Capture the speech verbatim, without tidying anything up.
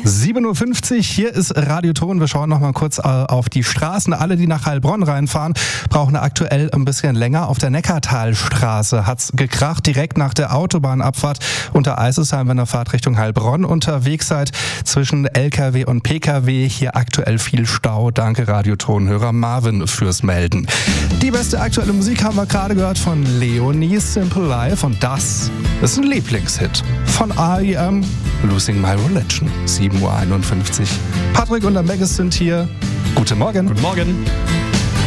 sieben Uhr fünfzig, hier ist Radio Ton. Wir schauen noch mal kurz auf die Straßen. Alle, die nach Heilbronn reinfahren, brauchen aktuell ein bisschen länger. Auf der Neckartalstraße hat's gekracht, direkt nach der Autobahnabfahrt unter Eisesheim, wenn ihr Fahrt Richtung Heilbronn unterwegs seid. Zwischen L K W und P K W hier aktuell viel Stau. Danke Radio Tonhörer Marvin fürs Melden. Die beste aktuelle Musik haben wir gerade gehört von Leonie, Simple Life. Und das ist ein Lieblingshit von R E M, Losing My Religion. sieben Uhr einundfünfzig. Patrick und der Megas sind hier. Guten Morgen. Guten Morgen.